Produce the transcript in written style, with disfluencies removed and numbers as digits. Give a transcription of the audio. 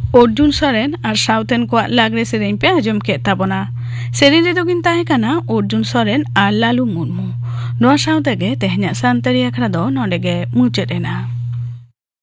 अर्जुन सोरेन और साउथेन को लागरे सेरेन पे आजम के ताबना सेरेन रे दोगिन ताहे काना अर्जुन सोरेन और लालू मुर्मू नोआ साउते गे तेहन्या सानतारी आखरा दो नोडे गे मुचेदेना।